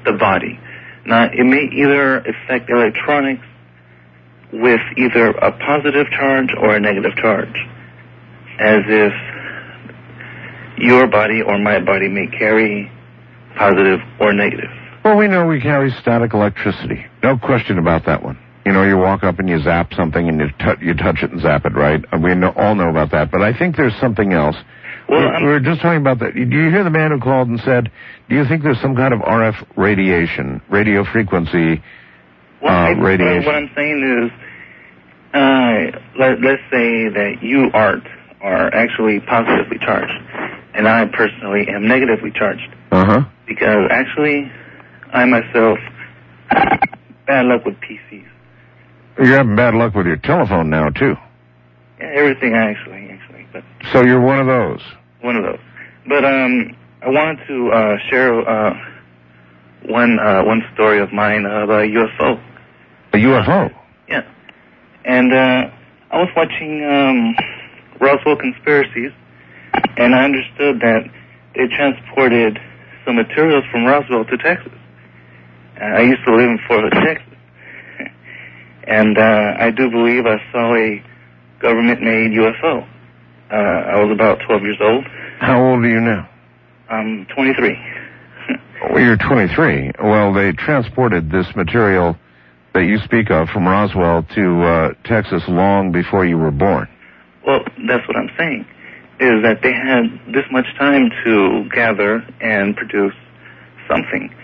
the body. Now, it may either affect electronics with either a positive charge or a negative charge, as if your body or my body may carry positive or negative. Well, we know we carry static electricity. No question about that one. You know, you walk up and you zap something and you touch it and zap it, right? We all know about that. But I think there's something else. Well, we were just talking about that. Do you hear the man who called and said, do you think there's some kind of RF radiation, radio frequency radiation? What I'm saying is, let's say that you, Art, are actually positively charged, and I personally am negatively charged. Uh-huh. Because actually, I myself, bad luck with PCs. You're having bad luck with your telephone now, too. Yeah, everything actually. But so you're one of those? One of those. But I wanted to share one story of mine of a UFO. A UFO? Yeah. And I was watching Roswell Conspiracies, and I understood that they transported some materials from Roswell to Texas. I used to live in Fort Hood, Texas. And I do believe I saw a government-made UFO. I was about 12 years old. How old are you now? I'm 23. Well, you're 23. Well, they transported this material that you speak of from Roswell to Texas long before you were born. Well, that's what I'm saying, is that they had this much time to gather and produce something.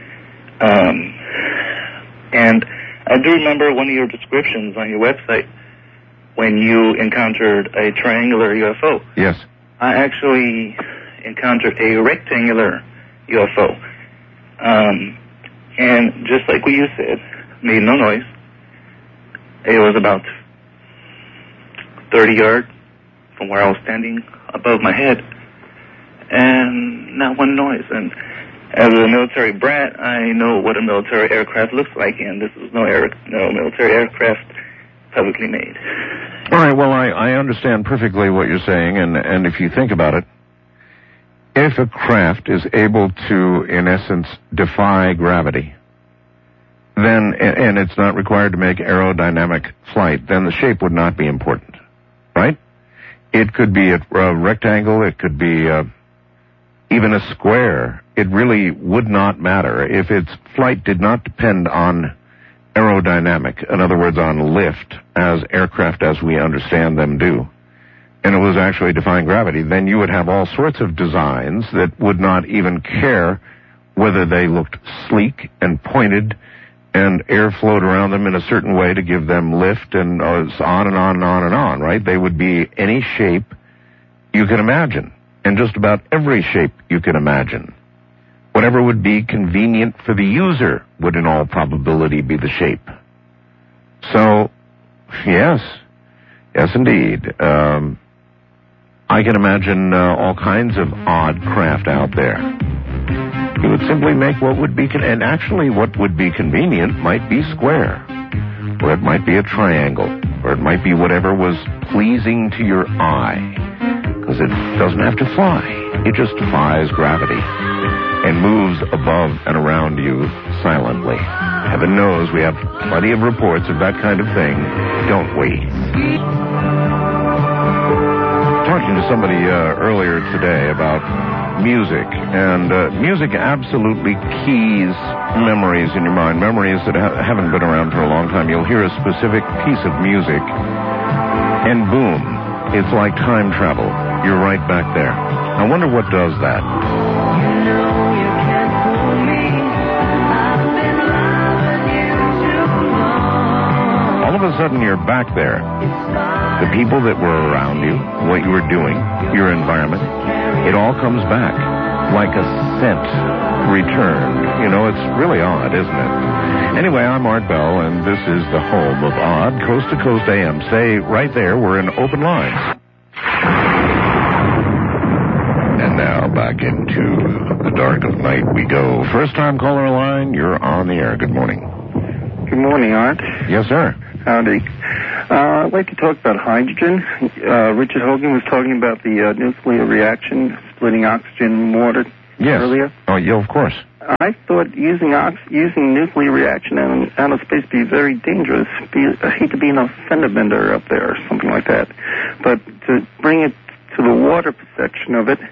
And I do remember one of your descriptions on your website when you encountered a triangular UFO. Yes. I actually encountered a rectangular UFO. And just like what you said, made no noise. It was about 30 yards from where I was standing above my head. And not one noise. And as a military brat, I know what a military aircraft looks like, and this is no military aircraft publicly made. All right, well, I understand perfectly what you're saying, and if you think about it, if a craft is able to, in essence, defy gravity, then, and it's not required to make aerodynamic flight, then the shape would not be important, right? It could be a rectangle, it could be even a square. It really would not matter if its flight did not depend on aerodynamic, in other words, on lift, as aircraft as we understand them do, and it was actually defying gravity, then you would have all sorts of designs that would not even care whether they looked sleek and pointed and air flowed around them in a certain way to give them lift, and on and on and on and on, right? They would be any shape you can imagine, and just about every shape you can imagine. Whatever would be convenient for the user would in all probability be the shape. So, yes indeed. I can imagine all kinds of odd craft out there. You would simply make what would be, and actually what would be convenient might be square, or it might be a triangle, or it might be whatever was pleasing to your eye, because it doesn't have to fly. It just defies gravity and moves above and around you silently. Heaven knows we have plenty of reports of that kind of thing, don't we? Talking to somebody earlier today about music, and music absolutely keys memories in your mind, memories that haven't been around for a long time. You'll hear a specific piece of music, and boom, it's like time travel. You're right back there. I wonder what does that. All of a sudden, you're back there. The people that were around you, what you were doing, your environment, it all comes back like a scent returned. You know, it's really odd, isn't it? Anyway, I'm Art Bell, and this is the home of Odd, Coast to Coast AM. Stay right there. We're in open lines. And now back into the dark of night we go. First time caller line, you're on the air. Good morning. Good morning, Art. Yes, sir. Howdy. I'd like to talk about hydrogen. Richard Hogan was talking about the nuclear reaction, splitting oxygen and water earlier. Oh, yeah, of course. I thought using nuclear reaction in outer space would be very dangerous. I hate to be an fender bender up there or something like that. But to bring it to the water section of it,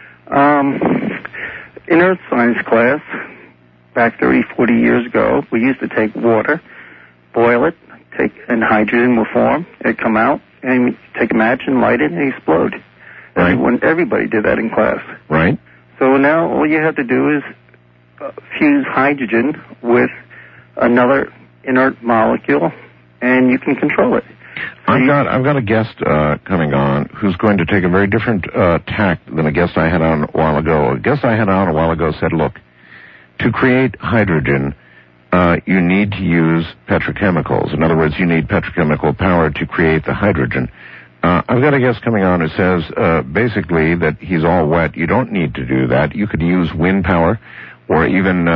in Earth Science class, back 30, 40 years ago, we used to take water, boil it, and hydrogen will form, it'd come out, and take a match and light it and explode. Right. Everybody did that in class. Right. So now all you have to do is fuse hydrogen with another inert molecule, and you can control it. So I've got a guest coming on who's going to take a very different tack than a guest I had on a while ago. A guest I had on a while ago said, look, to create hydrogen, you need to use petrochemicals. In other words, you need petrochemical power to create the hydrogen. I've got a guest coming on who says basically that he's all wet. You don't need to do that. You could use wind power or even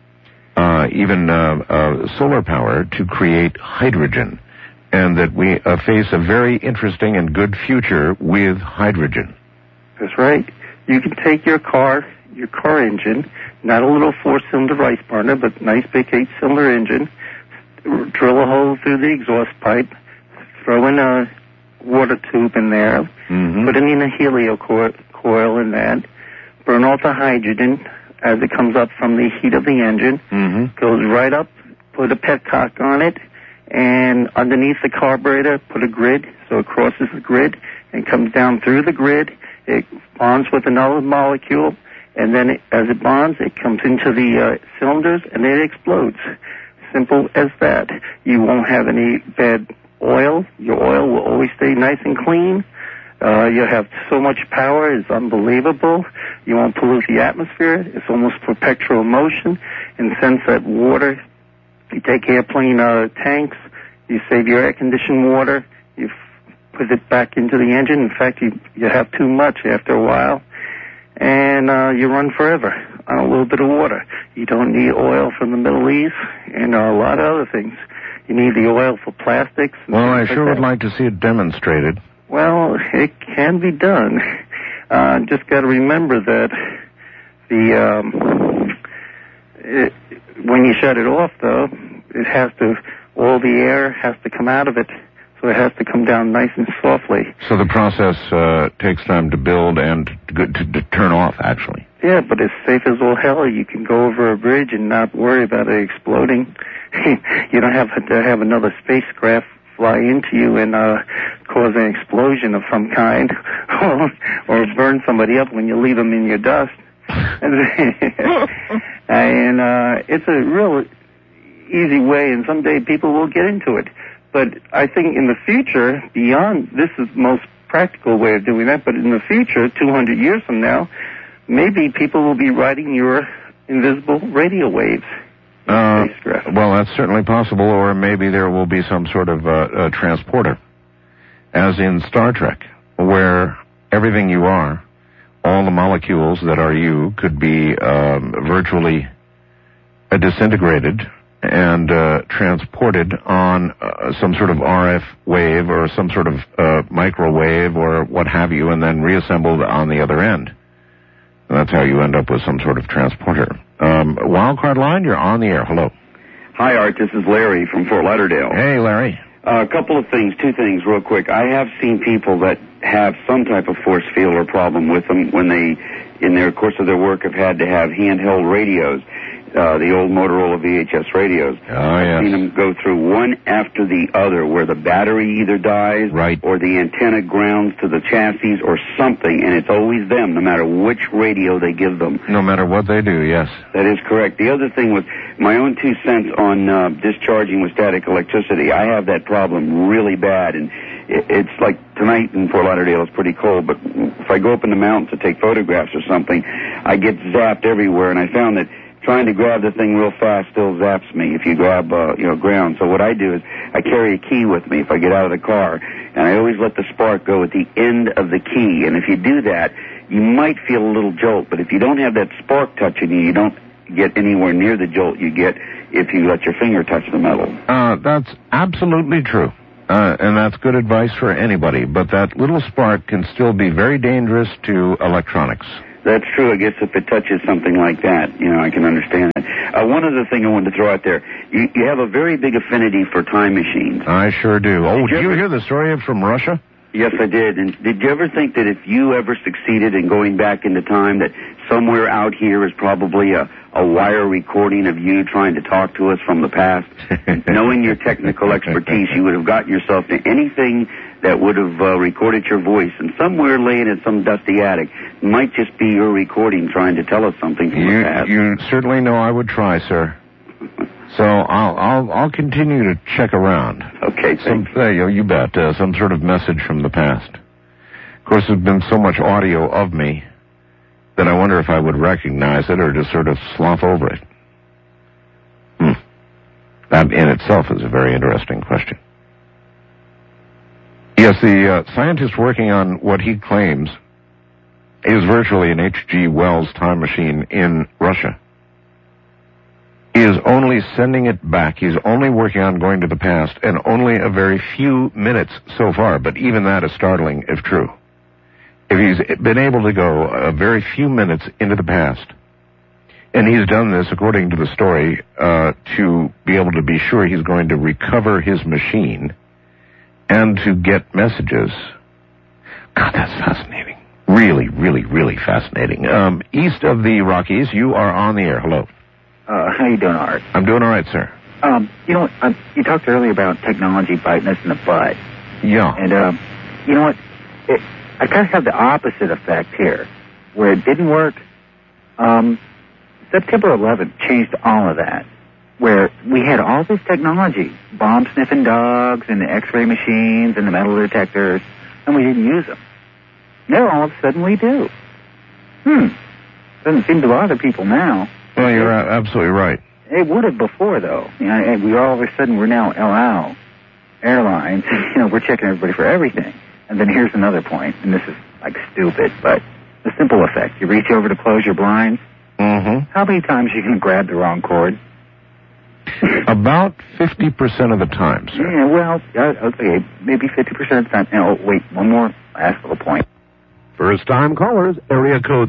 solar power to create hydrogen, and that we face a very interesting and good future with hydrogen. That's right. You can take your car engine, not a little 4-cylinder rice burner, but nice big 8-cylinder engine, drill a hole through the exhaust pipe, throw in a water tube in there, put in a helio coil in that, burn off the hydrogen as it comes up from the heat of the engine, goes right up, put a petcock on it, and underneath the carburetor, put a grid, so it crosses the grid and comes down through the grid. It bonds with another molecule, and then as it bonds, it comes into the cylinders, and it explodes. Simple as that. You won't have any bad oil. Your oil will always stay nice and clean. You have so much power, it's unbelievable. You won't pollute the atmosphere. It's almost perpetual motion in the sense that water, you take airplane tanks, you save your air-conditioned water, you put it back into the engine. In fact, you have too much after a while, and you run forever on a little bit of water. You don't need oil from the Middle East and a lot of other things. You need the oil for plastics. Well, I sure would like to see it demonstrated. Well, it can be done. Just got to remember that when you shut it off, though, all the air has to come out of it, so it has to come down nice and softly. So the process takes time to build and to turn off, actually. Yeah, but it's safe as all hell. You can go over a bridge and not worry about it exploding. You don't have to have another spacecraft fly into you and cause an explosion of some kind or burn somebody up when you leave them in your dust. And it's a real easy way, and someday people will get into it. But I think in the future, beyond, this is the most practical way of doing that, but in the future, 200 years from now, maybe people will be riding your invisible radio waves. Well, that's certainly possible, or maybe there will be some sort of transporter, as in Star Trek, where everything you are, all the molecules that are you, could be virtually disintegrated and transported on some sort of RF wave or some sort of microwave or what have you, and then reassembled on the other end. And that's how you end up with some sort of transporter. Wildcard line, you're on the air. Hello. Hi, Art. This is Larry from Fort Lauderdale. Hey, Larry. A couple of things, two things real quick. I have seen people that have some type of force field or problem with them when they, in their course of their work, have had to have handheld radios, the old Motorola VHS radios. Oh, yes. I've seen them go through one after the other where the battery either dies or the antenna grounds to the chassis or something, and it's always them, no matter which radio they give them. No matter what they do, yes. That is correct. The other thing was my own 2 cents on discharging with static electricity. I have that problem really bad, and it's like tonight in Fort Lauderdale it's pretty cold, but if I go up in the mountains to take photographs or something, I get zapped everywhere, and I found that trying to grab the thing real fast still zaps me if you grab, ground. So what I do is I carry a key with me if I get out of the car, and I always let the spark go at the end of the key. And if you do that, you might feel a little jolt, but if you don't have that spark touching you, you don't get anywhere near the jolt you get if you let your finger touch the metal. That's absolutely true. And that's good advice for anybody, but that little spark can still be very dangerous to electronics. That's true. I guess if it touches something like that, I can understand that. One other thing I wanted to throw out there. You have a very big affinity for time machines. I sure do. Oh, did you hear the story from Russia? Yes, I did. And did you ever think that if you ever succeeded in going back into time, that somewhere out here is probably a wire recording of you trying to talk to us from the past? Knowing your technical expertise, you would have gotten yourself to anything that would have recorded your voice, and somewhere laying in some dusty attic might just be your recording trying to tell us something from the past. You certainly know I would try, sir. So I'll continue to check around. Okay, you bet. Some sort of message from the past. Of course, there's been so much audio of me that I wonder if I would recognize it or just sort of slough over it. That in itself is a very interesting question. Yes, the scientist working on what he claims is virtually an H.G. Wells time machine in Russia is only sending it back. He's only working on going to the past, and only a very few minutes so far, but even that is startling if true. If he's been able to go a very few minutes into the past, and he's done this, according to the story, to be able to be sure he's going to recover his machine and to get messages. God, that's fascinating. Really, really, really fascinating. East of the Rockies, you are on the air. Hello. How you doing, Art? I'm doing all right, sir. You talked earlier about technology biting us in the butt. Yeah. And, you know what? I kind of have the opposite effect here, where it didn't work. September 11th changed all of that, where we had all this technology, bomb-sniffing dogs and the X-ray machines and the metal detectors, and we didn't use them. Now all of a sudden we do. Doesn't seem to bother people now. Well, you're absolutely right. It would have before, though. We all of a sudden, we're now El Al Airlines. We're checking everybody for everything. And then here's another point, and this is like stupid, but the simple effect. You reach over to close your blinds. Mm-hmm. How many times are you going to grab the wrong cord? About 50% of the time, sir. Yeah, well, okay, maybe 50% of the time. Oh, wait, one more last little point. First-time callers, area code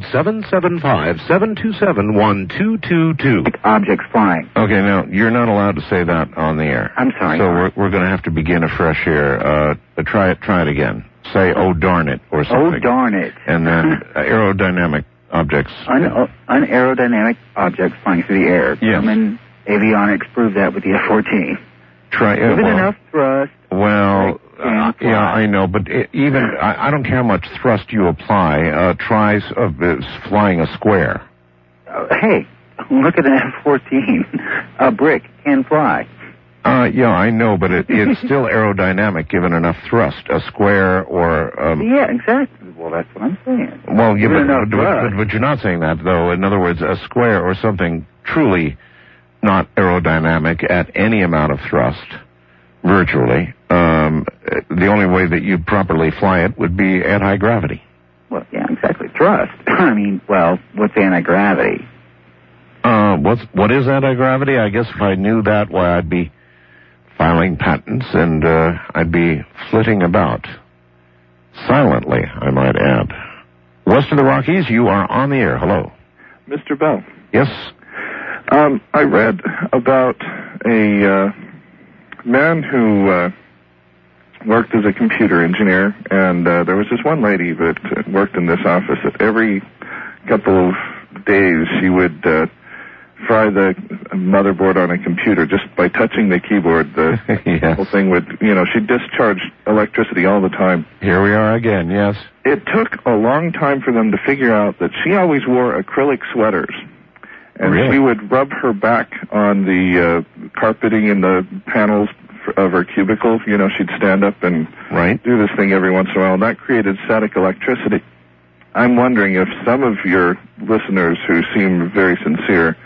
775-727-1222. Like objects flying. Okay, now, you're not allowed to say that on the air. I'm sorry. So we're going to have to begin afresh here. Try it again. Say, oh, darn it, or something. Oh, darn it. And then aerodynamic objects. Unaerodynamic objects flying through the air. Yes. Grumman Avionics proved that with the F-14. Give it enough thrust. Well, yeah, I know, but I don't care how much thrust you apply. Try flying a square. Hey, look at an F-14. A brick can fly. Yeah, I know, but it's still aerodynamic given enough thrust. A square or... yeah, exactly. Well, that's what I'm saying. Well, yeah, but you're not saying that, though. In other words, a square or something truly not aerodynamic at any amount of thrust, virtually. The only way that you'd properly fly it would be anti-gravity. Well, yeah, exactly. Thrust. What's anti-gravity? What is anti-gravity? I guess if I knew that, why, I'd be filing patents and I'd be flitting about. Silently, I might add. West of the Rockies, you are on the air. Hello. Mr. Bell. Yes? I read about a man who worked as a computer engineer, and there was this one lady that worked in this office that every couple of days she would fry the motherboard on a computer just by touching the keyboard. The yes. whole thing would, she'd discharge electricity all the time. Here we are again, yes. It took a long time for them to figure out that she always wore acrylic sweaters. And really? She would rub her back on the carpeting in the panels of her cubicle. She'd stand up and do this thing every once in a while. And that created static electricity. I'm wondering if some of your listeners who seem very sincere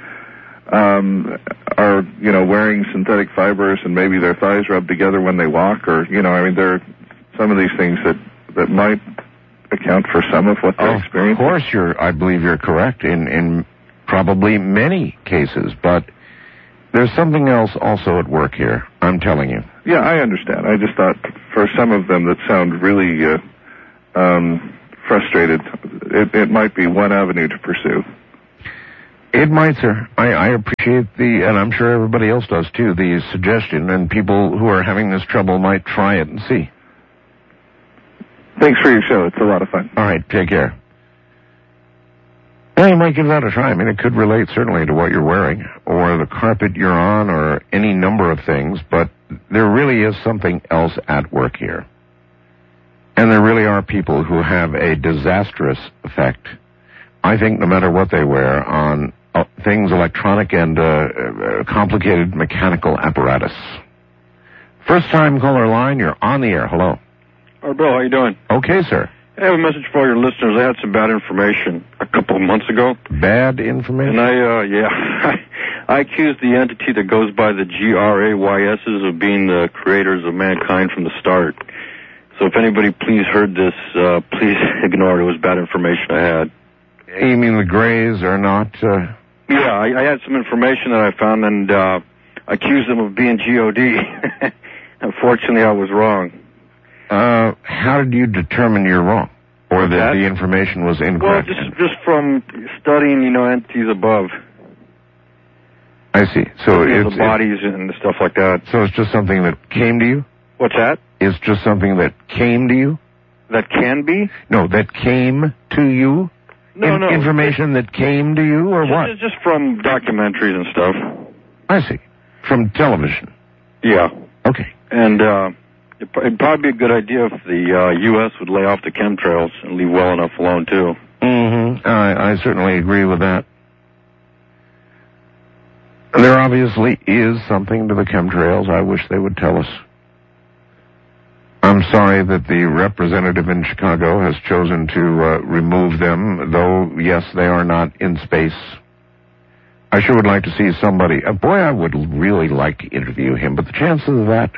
are, wearing synthetic fibers and maybe their thighs rub together when they walk, or, there are some of these things that might account for some of what they're experiencing. Of course, I believe you're correct in probably many cases, but there's something else also at work here, I'm telling you. Yeah, I understand. I just thought for some of them that sound really frustrated. It might be one avenue to pursue. It might, sir. I appreciate and I'm sure everybody else does too, the suggestion, and people who are having this trouble might try it and see. Thanks for your show. It's a lot of fun. All right, take care. Yeah, you might give that a try. I mean, it could relate certainly to what you're wearing, or the carpet you're on, or any number of things, but there really is something else at work here. And there really are people who have a disastrous effect, I think, no matter what they wear, on things electronic and complicated mechanical apparatus. First-time caller line, you're on the air. Hello. Oh, Bill, how you doing? Okay, sir. I have a message for all your listeners. I had some bad information a couple of months ago. Bad information? And I accused the entity that goes by the GRAYSs of being the creators of mankind from the start. So if anybody please heard this, please ignore it. It was bad information I had. You mean the Grays are not... Yeah, I had some information that I found and accused them of being GOD. Unfortunately, I was wrong. How did you determine you're wrong? Or that the information was incorrect? Well, just from studying, entities above. I see. So it's... the bodies and stuff like that. So it's just something that came to you? What's that? It's just something that came to you? That can be? No, that came to you? No. Information that came to you, or what? Just from documentaries and stuff. I see. From television? Yeah. Okay. And it'd probably be a good idea if the U.S. would lay off the chemtrails and leave well enough alone, too. Mm-hmm. I certainly agree with that. There obviously is something to the chemtrails. I wish they would tell us. I'm sorry that the representative in Chicago has chosen to remove them, though, yes, they are not in space. I sure would like to see somebody... boy, I would really like to interview him, but the chances of that...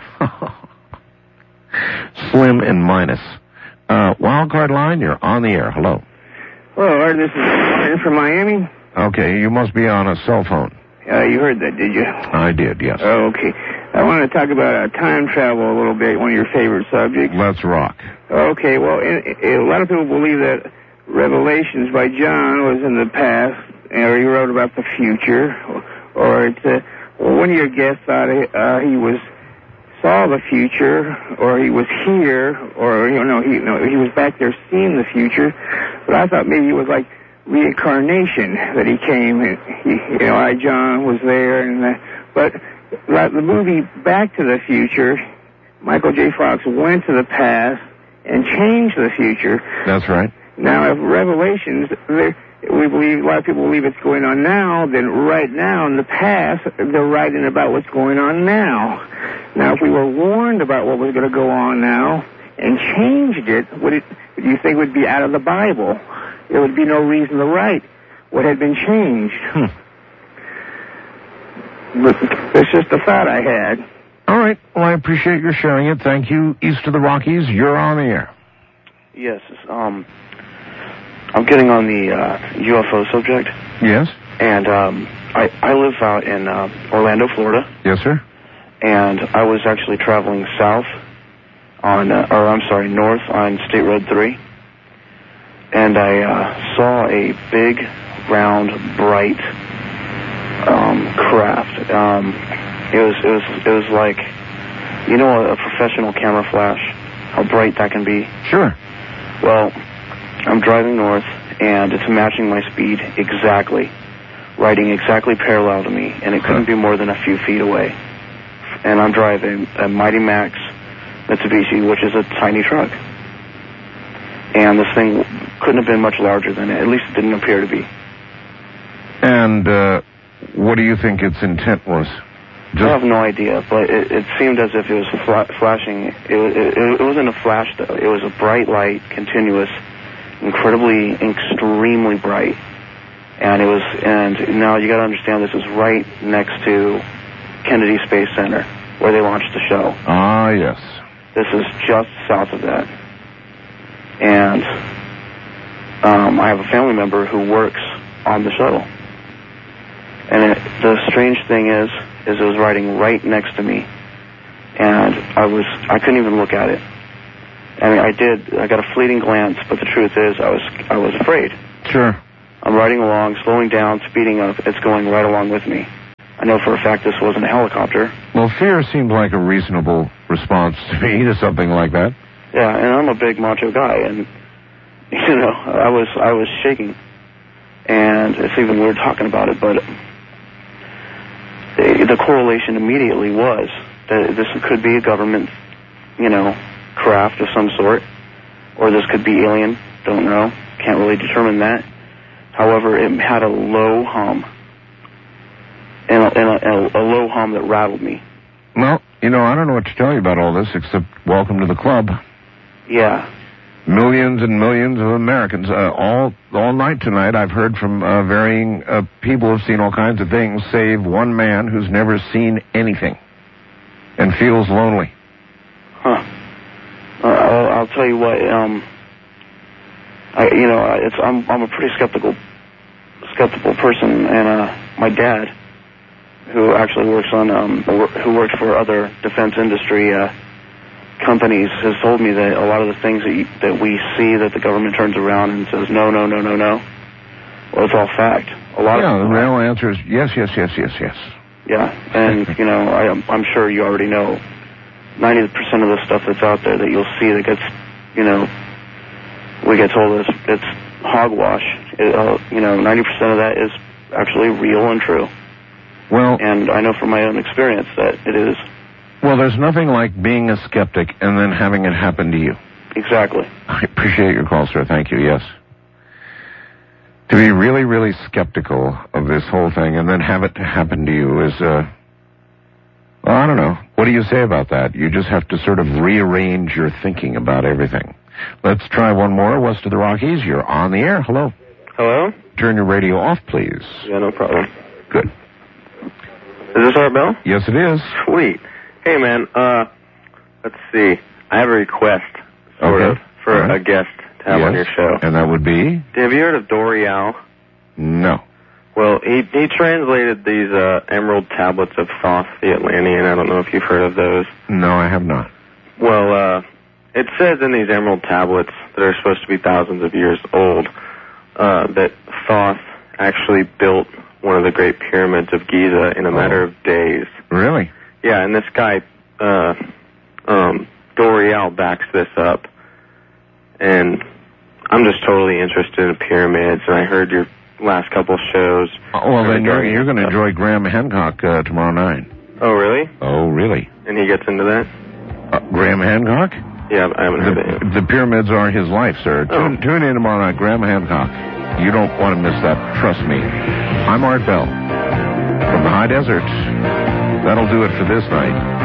slim and minus. Wildcard line, you're on the air. Hello. Hello, Art. This is Martin from Miami. Okay, you must be on a cell phone. You heard that, did you? I did, yes. Oh, okay. I want to talk about time travel a little bit, one of your favorite subjects. Let's rock. Okay, well, a lot of people believe that Revelations by John was in the past, or he wrote about the future, or it's one of your guests thought he saw the future, or he was here, or he was back there seeing the future. But I thought maybe it was like reincarnation, that he came and John was there, but like the movie Back to the Future, Michael J. Fox went to the past and changed the future. That's right. Now, if Revelations, we believe, a lot of people believe it's going on now, then right now in the past, they're writing about what's going on now. Now, if we were warned about what was going to go on now and changed it, do you think would be out of the Bible? There would be no reason to write what had been changed. But it's just a thought I had. All right. Well, I appreciate your sharing it. Thank you. East of the Rockies, you're on the air. Yes. I'm getting on the UFO subject. Yes. And I live out in Orlando, Florida. Yes, sir. And I was actually traveling south north on State Road 3. And I saw a big, round, bright craft. It was like, a professional camera flash, how bright that can be. Sure. Well, I'm driving north, and it's matching my speed exactly, riding exactly parallel to me, and it couldn't be more than a few feet away. And I'm driving a Mighty Max Mitsubishi, which is a tiny truck. And this thing couldn't have been much larger than it. At least it didn't appear to be. And what do you think its intent was? I have no idea, but it seemed as if it was flashing. It wasn't a flash, though. It was a bright light, continuous, extremely bright. And now you got to understand, this was right next to Kennedy Space Center, where they launched the show. Ah, yes. This is just south of that. And I have a family member who works on the shuttle. And the strange thing is it was riding right next to me. And I couldn't even look at it. I mean, I got a fleeting glance, but the truth is I was afraid. Sure. I'm riding along, slowing down, speeding up. It's going right along with me. I know for a fact this wasn't a helicopter. Well, fear seemed like a reasonable response to me to something like that. Yeah, and I'm a big macho guy, and, you know, I was shaking. And it's even weird talking about it, but the correlation immediately was that this could be a government, you know, craft of some sort, or this could be alien. Don't know. Can't really determine that. However, it had a low hum, and a low hum that rattled me. Well, you know, I don't know what to tell you about all this except welcome to the club. Yeah. Millions and millions of Americans. All night tonight I've heard from varying people who've seen all kinds of things, save one man who's never seen anything and feels lonely. Huh. I'll tell you what, I'm a pretty skeptical person, and my dad, who actually works who works for other defense industry companies, has told me that a lot of the things that we see that the government turns around and says no, well, it's all fact. A lot. Yeah, the real answer is yes. Yeah, and you know, I'm sure you already know 90% of the stuff that's out there that you'll see that gets, you know, we get told it's hogwash. 90% of that is actually real and true. Well, and I know from my own experience that it is. Well, there's nothing like being a skeptic and then having it happen to you. Exactly. I appreciate your call, sir. Thank you. Yes. To be really, really skeptical of this whole thing and then have it happen to you is, well, I don't know. What do you say about that? You just have to sort of rearrange your thinking about everything. Let's try one more. West of the Rockies, you're on the air. Hello. Hello? Turn your radio off, please. Yeah, no problem. Good. Is this Art Bell? Yes, it is. Sweet. Hey, man, let's see. I have a request, sort of, for a guest to have on your show. And that would be? Have you heard of Dorial? No. Well, he translated these emerald tablets of Thoth the Atlantean. I don't know if you've heard of those. No, I have not. Well, it says in these emerald tablets that are supposed to be thousands of years old that Thoth actually built one of the Great Pyramids of Giza in a matter of days. Really? Yeah, and this guy, Dorial, backs this up. And I'm just totally interested in pyramids, and I heard your last couple shows. Well, then you're going to enjoy Graham Hancock tomorrow night. Oh, really? Oh, really? And he gets into that? Graham Hancock? Yeah, I haven't heard that. The pyramids are his life, sir. Tune in tomorrow night, Graham Hancock. You don't want to miss that, trust me. I'm Art Bell from the High Desert. That'll do it for this night.